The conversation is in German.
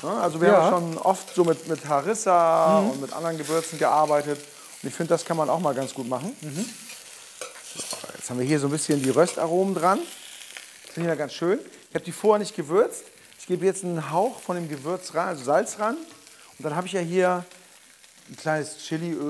Also wir haben schon oft so mit Harissa und mit anderen Gewürzen gearbeitet. Und ich finde, das kann man auch mal ganz gut machen. So, jetzt haben wir hier so ein bisschen die Röstaromen dran. Das finde ich ja ganz schön. Ich habe die vorher nicht gewürzt. Ich gebe jetzt einen Hauch von dem Gewürz rein, also Salz ran. Und dann habe ich ja hier ein kleines Chiliöl.